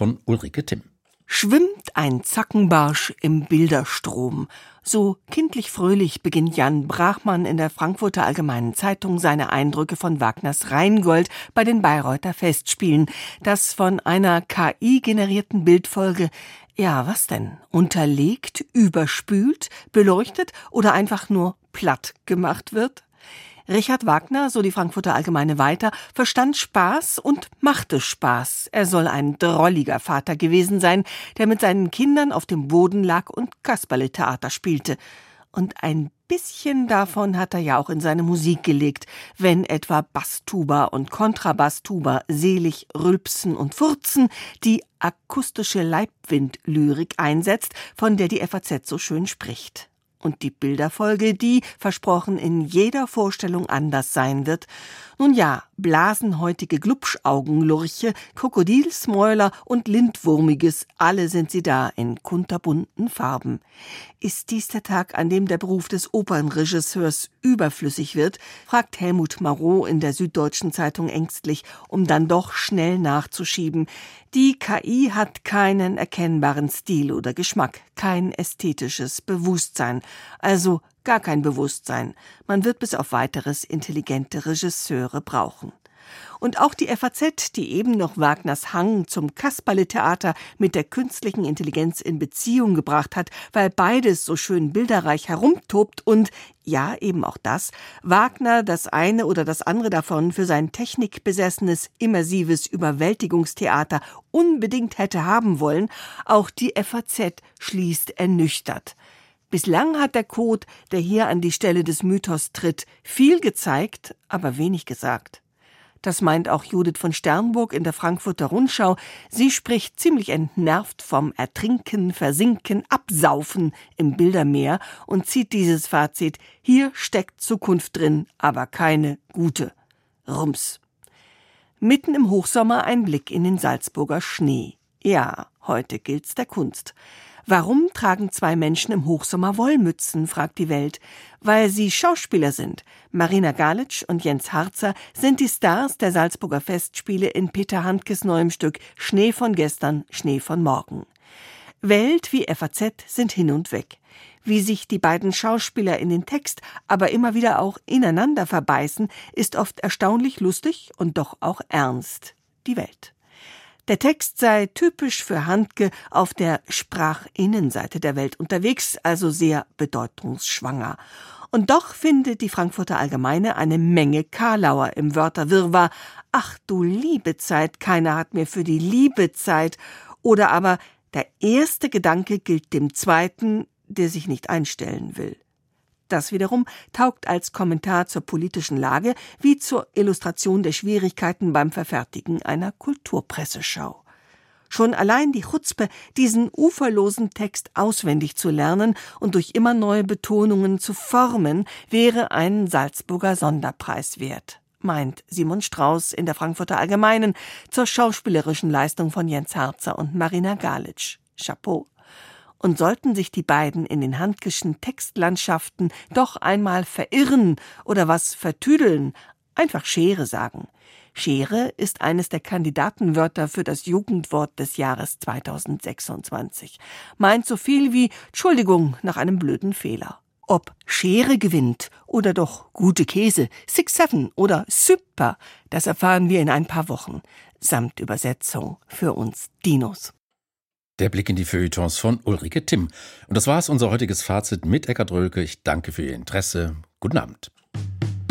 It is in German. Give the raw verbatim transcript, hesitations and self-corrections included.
von Ulrike Timm. Schwimmt ein Zackenbarsch im Bilderstrom. So kindlich fröhlich beginnt Jan Brachmann in der Frankfurter Allgemeinen Zeitung seine Eindrücke von Wagners Rheingold bei den Bayreuther Festspielen, das von einer K I-generierten Bildfolge, ja was denn, unterlegt, überspült, beleuchtet oder einfach nur platt gemacht wird? Richard Wagner, so die Frankfurter Allgemeine weiter, verstand Spaß und machte Spaß. Er soll ein drolliger Vater gewesen sein, der mit seinen Kindern auf dem Boden lag und Kasperletheater spielte. Und ein bisschen davon hat er ja auch in seine Musik gelegt, wenn etwa Basstuba und Kontrabasstuba selig rülpsen und furzen, die akustische Leibwindlyrik einsetzt, von der die F A Z so schön spricht. Und die Bilderfolge, die, versprochen, in jeder Vorstellung anders sein wird. Nun ja, blasenhäutige Glubschaugenlurche, Krokodilsmäuler und Lindwurmiges, alle sind sie da in kunterbunten Farben. Ist dies der Tag, an dem der Beruf des Opernregisseurs überflüssig wird, fragt Helmut Marot in der Süddeutschen Zeitung ängstlich, um dann doch schnell nachzuschieben. Die K I hat keinen erkennbaren Stil oder Geschmack, kein ästhetisches Bewusstsein, also gar kein Bewusstsein. Man wird bis auf weiteres intelligente Regisseure brauchen. Und auch die F A Z, die eben noch Wagners Hang zum Kasperletheater mit der künstlichen Intelligenz in Beziehung gebracht hat, weil beides so schön bilderreich herumtobt und, ja, eben auch das, Wagner das eine oder das andere davon für sein technikbesessenes, immersives Überwältigungstheater unbedingt hätte haben wollen, auch die F A Z schließt ernüchtert. Bislang hat der Code, der hier an die Stelle des Mythos tritt, viel gezeigt, aber wenig gesagt. Das meint auch Judith von Sternburg in der Frankfurter Rundschau. Sie spricht ziemlich entnervt vom Ertrinken, Versinken, Absaufen im Bildermeer und zieht dieses Fazit: Hier steckt Zukunft drin, aber keine gute. Rums. Mitten im Hochsommer ein Blick in den Salzburger Schnee. Ja, heute gilt's der Kunst. Warum tragen zwei Menschen im Hochsommer Wollmützen, fragt die Welt. Weil sie Schauspieler sind. Marina Galitsch und Jens Harzer sind die Stars der Salzburger Festspiele in Peter Handkes neuem Stück Schnee von gestern, Schnee von morgen. Welt wie F A Z sind hin und weg. Wie sich die beiden Schauspieler in den Text, aber immer wieder auch ineinander verbeißen, ist oft erstaunlich lustig und doch auch ernst. Die Welt. Der Text sei typisch für Handke auf der Sprachinnenseite der Welt unterwegs, also sehr bedeutungsschwanger. Und doch findet die Frankfurter Allgemeine eine Menge Karlauer im Wörterwirrwarr. Ach du liebe Zeit, keiner hat mir für die Liebe Zeit. Oder aber der erste Gedanke gilt dem zweiten, der sich nicht einstellen will. Das wiederum taugt als Kommentar zur politischen Lage wie zur Illustration der Schwierigkeiten beim Verfertigen einer Kulturpresseschau. Schon allein die Chutzpe, diesen uferlosen Text auswendig zu lernen und durch immer neue Betonungen zu formen, wäre ein Salzburger Sonderpreis wert, meint Simon Strauß in der Frankfurter Allgemeinen zur schauspielerischen Leistung von Jens Harzer und Marina Galitsch. Chapeau. Und sollten sich die beiden in den Handkeschen Textlandschaften doch einmal verirren oder was vertüdeln, einfach Schere sagen. Schere ist eines der Kandidatenwörter für das Jugendwort des Jahres zweitausendsechsundzwanzig. Meint so viel wie Entschuldigung nach einem blöden Fehler. Ob Schere gewinnt oder doch gute Käse, Six Seven oder Super, das erfahren wir in ein paar Wochen. Samt Übersetzung für uns Dinos. Der Blick in die Feuilletons von Ulrike Timm. Und das war's, unser heutiges Fazit mit Eckhard Rölke. Ich danke für Ihr Interesse. Guten Abend.